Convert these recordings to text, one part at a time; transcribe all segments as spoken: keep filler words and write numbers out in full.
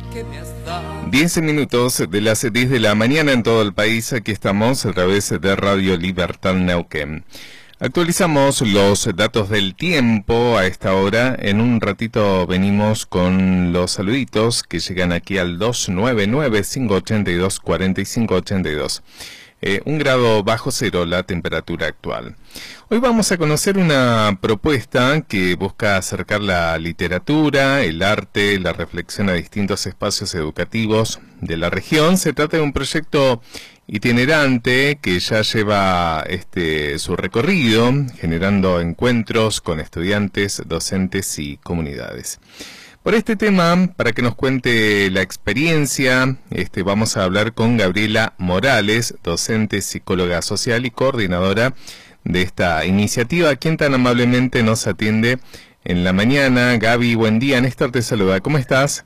diez minutos de las diez de la mañana en todo el país. Aquí estamos a través de Radio Libertad Neuquén. Actualizamos los datos del tiempo a esta hora. En un ratito venimos con los saluditos que llegan aquí al dos nueve nueve, cinco ocho dos, cuatro cinco ocho dos. Eh, un grado bajo cero la temperatura actual. Hoy vamos a conocer una propuesta que busca acercar la literatura, el arte, la reflexión a distintos espacios educativos de la región. Se trata de un proyecto itinerante que ya lleva este su recorrido, generando encuentros con estudiantes, docentes y comunidades. Por este tema, para que nos cuente la experiencia, este, vamos a hablar con Gabriela Morales, docente, psicóloga social y coordinadora de esta iniciativa, quien tan amablemente nos atiende en la mañana. Gaby, buen día. Néstor te saluda. ¿Cómo estás?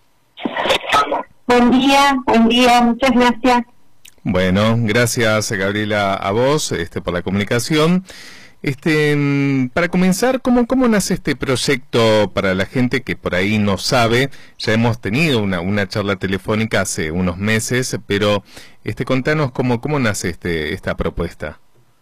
Buen día, buen día. Muchas gracias. Bueno, gracias, Gabriela, a vos este, por la comunicación. Este, para comenzar, ¿cómo, ¿cómo nace este proyecto para la gente que por ahí no sabe? Ya hemos tenido una, una charla telefónica hace unos meses, pero este, contanos cómo, cómo nace este, esta propuesta.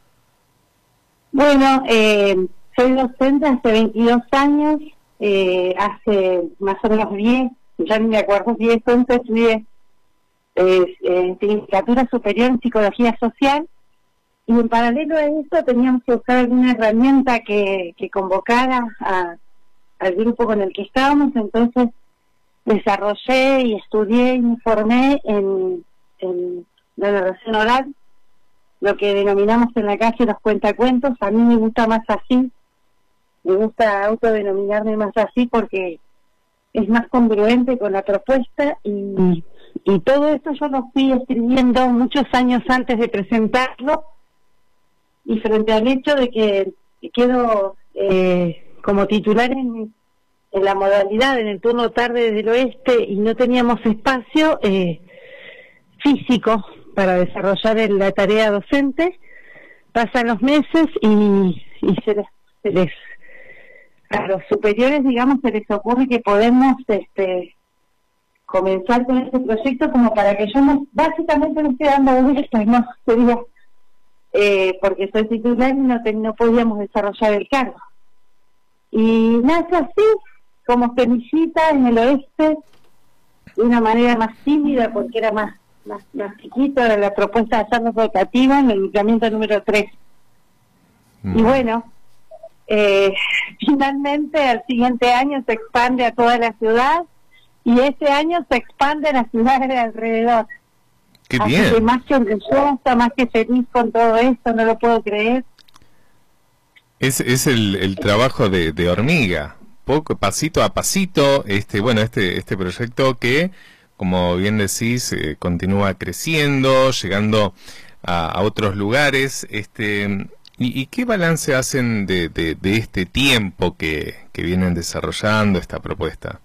Bueno, eh, soy docente hace veintidós años, eh, hace más o menos diez, ya ni me acuerdo, diez, once, estudié eh, eh, Tecnicatura Superior en Psicología Social. Y en paralelo a eso teníamos que buscar alguna herramienta que, que convocara a, al grupo con el que estábamos. Entonces desarrollé y estudié y me formé en, en la narración oral, lo que denominamos en la calle los cuentacuentos. A mí me gusta más así, me gusta autodenominarme más así porque es más congruente con la propuesta. Y, y todo esto yo lo fui escribiendo muchos años antes de presentarlo. Y frente al hecho de que quedo eh, como titular en, en la modalidad, en el turno tarde del oeste, y no teníamos espacio eh, físico para desarrollar el, la tarea docente, pasan los meses y, y se, les, se les a los superiores, digamos, se les ocurre que podemos este comenzar con este proyecto como para que yo no, básicamente no esté dando vueltas, no sería... Eh, porque soy titular y no, te, no podíamos desarrollar el cargo. Y nace así, como semillita en el oeste, de una manera más tímida, porque era más más, más chiquito, era la propuesta de hacernos rotativa en el lineamiento número tres. Mm. Y bueno, eh, finalmente al siguiente año se expande a toda la ciudad, y este año se expande a las ciudades de alrededor. Qué Así bien. que más que orgullosa, más que feliz con todo esto, no lo puedo creer. Es, es el, el trabajo de, de hormiga, poco pasito a pasito. Este, bueno, este, este proyecto que, como bien decís, eh, continúa creciendo, llegando a, a otros lugares. Este, y, ¿y qué balance hacen de, de, de este tiempo que, que vienen desarrollando esta propuesta?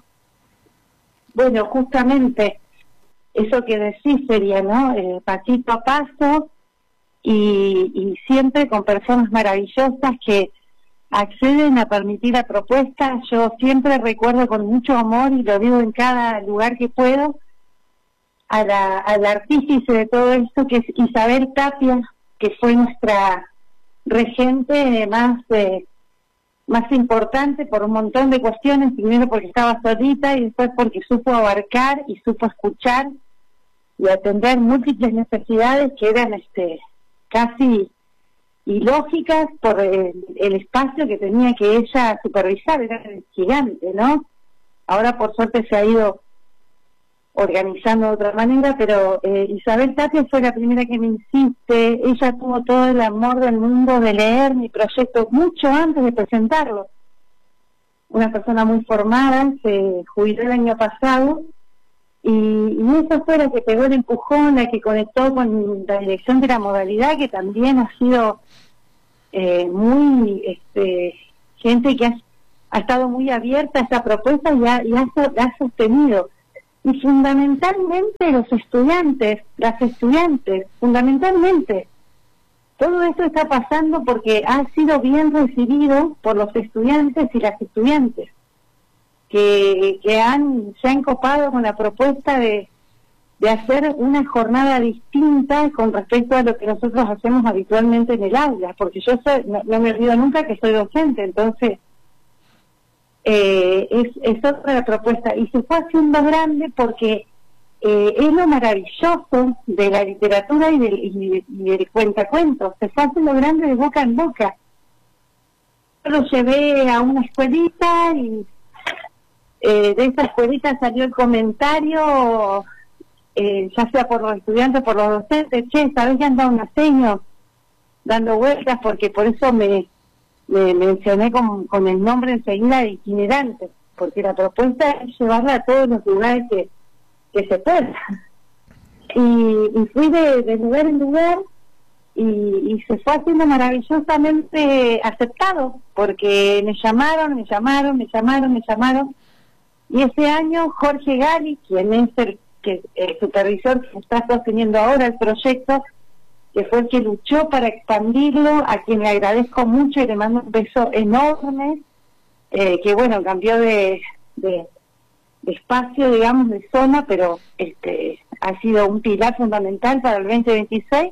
Bueno, justamente eso que decís sería, ¿no? Eh, pasito a paso y, y siempre con personas maravillosas que acceden a permitir la propuesta. Yo siempre recuerdo con mucho amor, y lo digo en cada lugar que puedo, a la, a la artífice de todo esto, que es Isabel Tapia, que fue nuestra regente más eh, más importante por un montón de cuestiones, primero porque estaba solita y después porque supo abarcar y supo escuchar y atender múltiples necesidades que eran este casi ilógicas por el, el espacio que tenía que ella supervisar. Era gigante, ¿no? Ahora por suerte se ha ido organizando de otra manera, pero eh, Isabel Tapia fue la primera que me insiste. Ella tuvo todo el amor del mundo de leer mi proyecto mucho antes de presentarlo. Una persona muy formada, se jubiló el año pasado, y, y esa fue la que pegó el empujón, la que conectó con la dirección de la modalidad, que también ha sido eh, muy este, gente que ha, ha estado muy abierta a esa propuesta y ha, y ha, ha sostenido. Y fundamentalmente los estudiantes, las estudiantes, fundamentalmente. Todo esto está pasando porque ha sido bien recibido por los estudiantes y las estudiantes. que, que han, se han copado con la propuesta de, de hacer una jornada distinta con respecto a lo que nosotros hacemos habitualmente en el aula, porque yo soy, no, no me olvido nunca que soy docente, entonces eh, es, es otra propuesta, y se fue haciendo grande porque eh, es lo maravilloso de la literatura y del, y, y del cuentacuentos, se fue haciendo grande de boca en boca. Yo lo llevé a una escuelita y eh, de esa escuelita salió el comentario, eh, ya sea por los estudiantes, por los docentes: che, ¿sabés que anda un aseño dando vueltas? Porque por eso me, me mencioné con, con el nombre enseguida de itinerante, porque la propuesta es llevarla a todos los lugares que, que se pueda. Y, y fui de, de lugar en lugar y, y se fue haciendo maravillosamente aceptado, porque me llamaron, me llamaron, me llamaron, me llamaron. Y ese año Jorge Gali, quien es el, que, el supervisor que está sosteniendo ahora el proyecto, que fue el que luchó para expandirlo, a quien le agradezco mucho y le mando un beso enorme, eh, que bueno, cambió de, de, de espacio, digamos, de zona, pero este ha sido un pilar fundamental para el veinte veintiséis.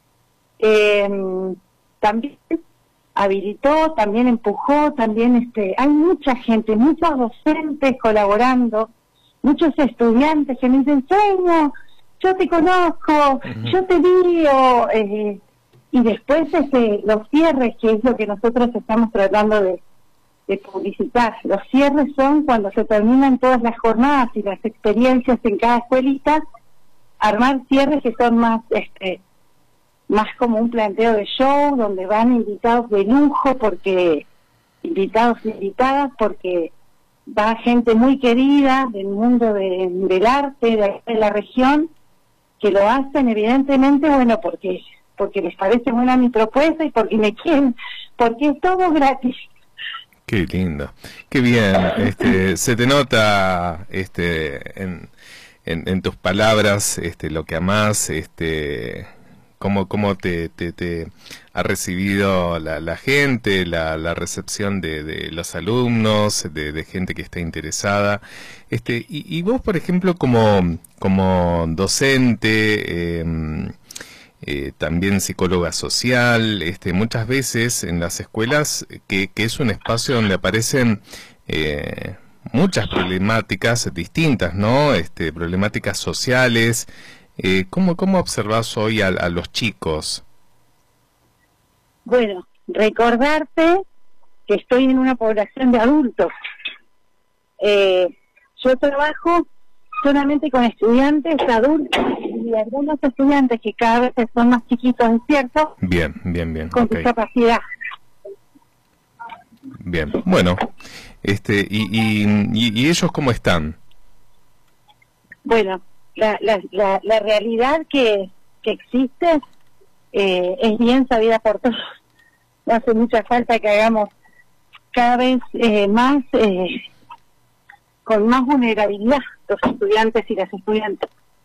Eh, también habilitó, también empujó, también este hay mucha gente, muchos docentes colaborando, muchos estudiantes que me dicen: Sueño, yo te conozco, uh-huh. yo te digo, eh, y después este, los cierres, que es lo que nosotros estamos tratando de, de publicitar. Los cierres son cuando se terminan todas las jornadas y las experiencias en cada escuelita, armar cierres que son más este más como un planteo de show, donde van invitados de lujo, porque invitados y invitadas, porque va gente muy querida del mundo de, del arte, de, de la región, que lo hacen evidentemente, bueno, porque porque les parece buena mi propuesta y porque me quieren, porque es todo gratis. Qué lindo, qué bien. Este, se te nota este en, en, en tus palabras este lo que amás, este cómo cómo te, te, te ha recibido la, la gente, la, la recepción de, de los alumnos, de, de gente que está interesada. Este y, y vos, por ejemplo, como como docente, eh, eh, también psicóloga social, este muchas veces en las escuelas, que, que es un espacio donde aparecen eh, muchas problemáticas distintas, ¿no? Este problemáticas sociales. Eh, ¿cómo, ¿Cómo observás hoy a, a los chicos? Bueno, recordarte que estoy en una población de adultos. Eh, yo trabajo solamente con estudiantes adultos y algunos estudiantes que cada vez son más chiquitos, ¿es cierto? Bien, bien, bien. Con okay. discapacidad. Bien, bueno, este y, y, y, ¿y ellos cómo están? Bueno, La, la, la, la realidad que, que existe eh, es bien sabida por todos. No hace mucha falta que hagamos cada vez eh, más, eh, con más vulnerabilidad los estudiantes y las estudiantes.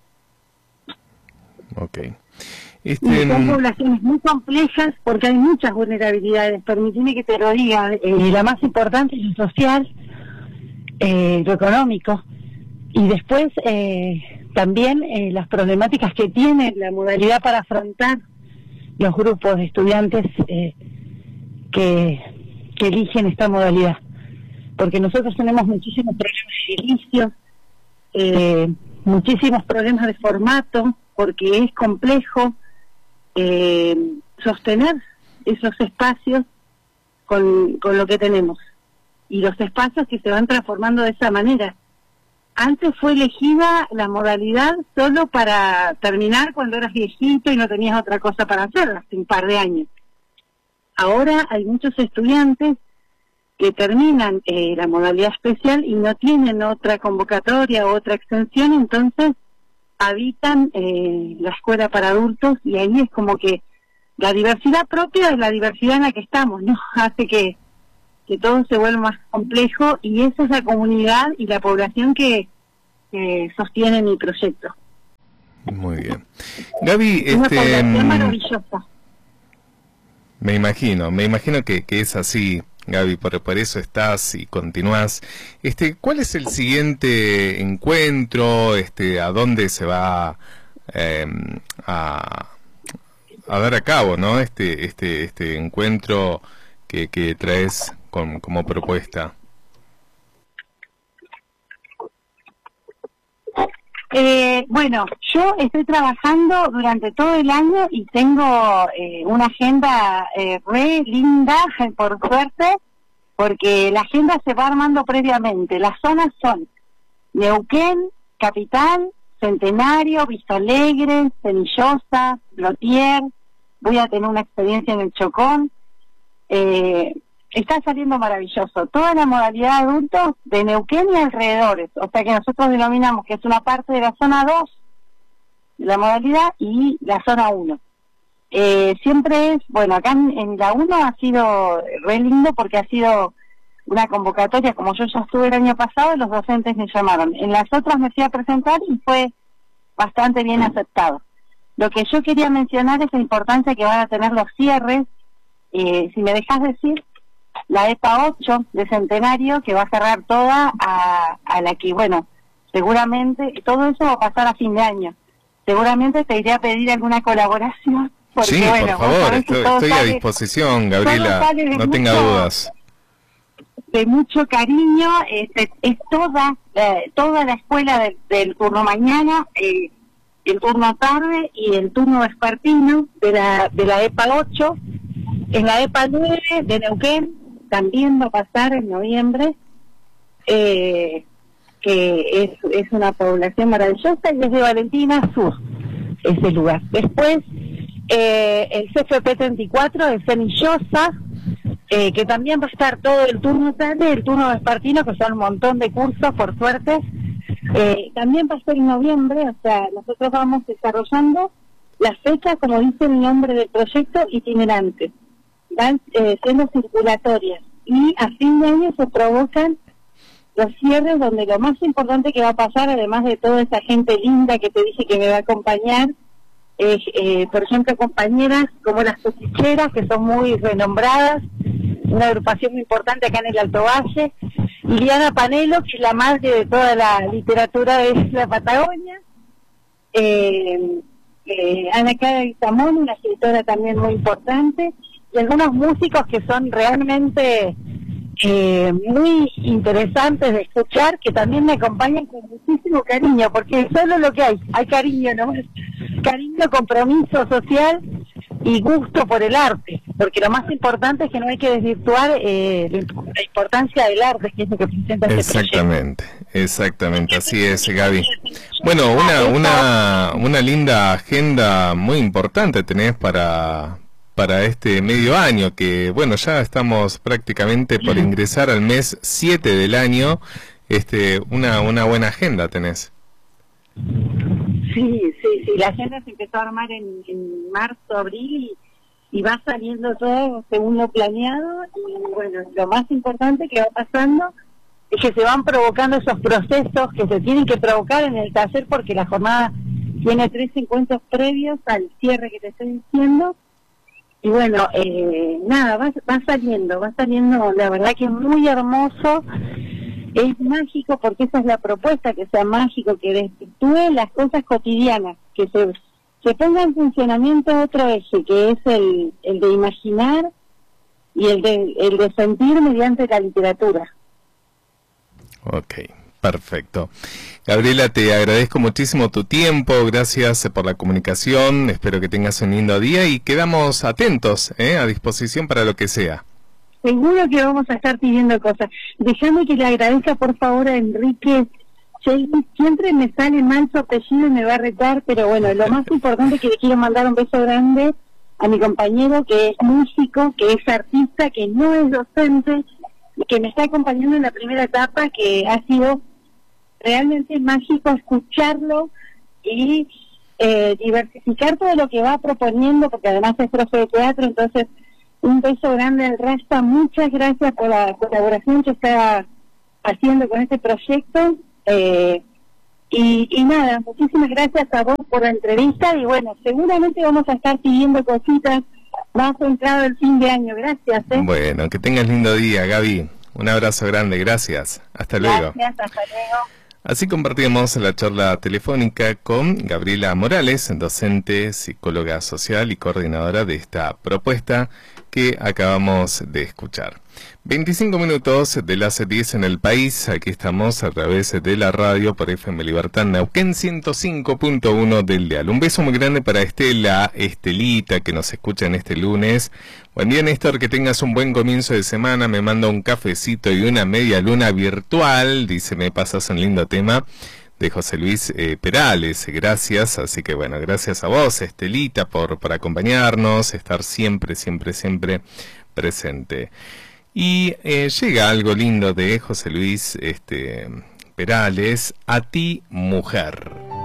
Ok. Este... Y son poblaciones muy complejas porque hay muchas vulnerabilidades. Permitime que te lo diga. Eh, la más importante es lo social, eh, lo económico, y después eh, también eh, las problemáticas que tiene la modalidad para afrontar los grupos de estudiantes eh, que, que eligen esta modalidad. Porque nosotros tenemos muchísimos problemas de edilicio, eh, muchísimos problemas de formato, porque es complejo eh, sostener esos espacios con, con lo que tenemos. Y los espacios que se van transformando de esa manera. Antes fue elegida la modalidad solo para terminar cuando eras viejito y no tenías otra cosa para hacer, hace un par de años. Ahora hay muchos estudiantes que terminan eh, la modalidad especial y no tienen otra convocatoria o otra extensión, entonces habitan eh, la escuela para adultos, y ahí es como que la diversidad propia es la diversidad en la que estamos, ¿no? Hace que que todo se vuelva más complejo, y esa es la comunidad y la población que, que sostiene mi proyecto. Muy bien. Gaby, es una este, población maravillosa. Me imagino, me imagino que, que es así. Gaby, por, por eso estás y continúas. Este, ¿cuál es el siguiente encuentro? Este, ¿a dónde se va eh, a, a dar a cabo, ¿no? Este, este, este encuentro que, que traes con, como propuesta. Eh, bueno, yo estoy trabajando durante todo el año y tengo eh, una agenda eh, re linda, por suerte, porque la agenda se va armando previamente. Las zonas son Neuquén, Capital, Centenario, Vista Alegre, Cenillosa, Plotier. Voy a tener una experiencia en el Chocón. Eh, Está saliendo maravilloso. Toda la modalidad de adultos de Neuquén y alrededores. O sea que nosotros denominamos que es una parte de la zona dos, la modalidad, y la zona uno. Eh, siempre es, bueno, acá en, en la uno ha sido re lindo porque ha sido una convocatoria, como yo ya estuve el año pasado, y los docentes me llamaron. En las otras me fui a presentar y fue bastante bien aceptado. Lo que yo quería mencionar es la importancia que van a tener los cierres. Eh, si me dejas decir, la E P A ocho de Centenario, que va a cerrar toda a, a la que, bueno, seguramente, todo eso va a pasar a fin de año. Seguramente te iré a pedir alguna colaboración. Porque, sí, bueno, por favor, estoy, estoy sale, a disposición, Gabriela, no tenga mucho, dudas. De mucho cariño, este, es toda, eh, toda la escuela de, del turno mañana, eh, el turno tarde y el turno vespertino de la, de la E P A ocho. En la E P A nueve de Neuquén también va a pasar en noviembre, eh, que es, es una población maravillosa, y es de Valentina Sur, ese lugar. Después, eh, el C F P treinta y cuatro de Cenillosa, eh, que también va a estar todo el turno tarde, el turno vespertino, que son un montón de cursos, por suerte. Eh, también va a ser en noviembre, o sea, nosotros vamos desarrollando las fechas, como dice el nombre del proyecto, itinerantes. Van eh, siendo circulatorias, y a fin de año se provocan los cierres, donde lo más importante que va a pasar, además de toda esa gente linda que te dije que me va a acompañar, es, eh, por ejemplo, compañeras como las Cochicheras, que son muy renombradas, una agrupación muy importante acá en el Alto Valle, Liliana Panelo, que es la madre de toda la literatura de la Patagonia, eh, eh, Ana Cara Guizamón, una escritora también muy importante, y algunos músicos que son realmente eh, muy interesantes de escuchar, que también me acompañan con muchísimo cariño, porque solo lo que hay, hay cariño, ¿no? Cariño, compromiso social y gusto por el arte, porque lo más importante es que no hay que desvirtuar eh, la importancia del arte, que es lo que presenta este proyecto. Exactamente, exactamente, así es, Gaby. Bueno, una, una, una linda agenda muy importante tenés para... para este medio año, que bueno, ya estamos prácticamente por ingresar al mes siete del año. Este, una una buena agenda tenés. Sí, sí, sí, la agenda se empezó a armar en, en marzo, abril, y, y va saliendo todo según lo planeado, y bueno, lo más importante que va pasando es que se van provocando esos procesos que se tienen que provocar en el taller, porque la jornada tiene tres encuentros previos al cierre que te estoy diciendo. Y bueno, eh, nada, va, va saliendo, va saliendo, la verdad que es muy hermoso, es mágico, porque esa es la propuesta, que sea mágico, que desvirtúe las cosas cotidianas, que se, se ponga en funcionamiento otro eje, que es el, el de imaginar y el de, el de sentir mediante la literatura. Ok. Perfecto. Gabriela, te agradezco muchísimo tu tiempo, gracias por la comunicación, espero que tengas un lindo día y quedamos atentos, ¿eh? A disposición para lo que sea. Seguro que vamos a estar pidiendo cosas. Déjame que le agradezca por favor a Enrique Chelvis, siempre me sale mal su apellido y me va a retar, pero bueno, lo más importante es que le quiero mandar un beso grande a mi compañero, que es músico, que es artista, que no es docente, y que me está acompañando en la primera etapa, que ha sido realmente mágico escucharlo y eh, diversificar todo lo que va proponiendo, porque además es profe de teatro. Entonces, un beso grande al Rasta, muchas gracias por la colaboración que está haciendo con este proyecto, eh, y, y nada, muchísimas gracias a vos por la entrevista, y bueno, seguramente vamos a estar pidiendo cositas más centrado el fin de año. Gracias. ¿eh? Bueno, que tengas lindo día, Gaby. Un abrazo grande, gracias. Hasta luego. Gracias, hasta luego. Así compartimos la charla telefónica con Gabriela Morales, docente, psicóloga social y coordinadora de esta propuesta que acabamos de escuchar. veinticinco minutos de las diez en el país, aquí estamos a través de la radio por F M Libertad Neuquén ciento cinco punto uno del dial. Un beso muy grande para Estela, Estelita, que nos escucha en este lunes. Buen día, Néstor, que tengas un buen comienzo de semana. Me manda un cafecito y una media luna virtual, dice, me pasas un lindo tema, de José Luis eh, Perales, gracias, así que bueno, gracias a vos, Estelita, por, por acompañarnos, estar siempre, siempre, siempre presente. Y eh, llega algo lindo de José Luis este, Perales, A ti, mujer.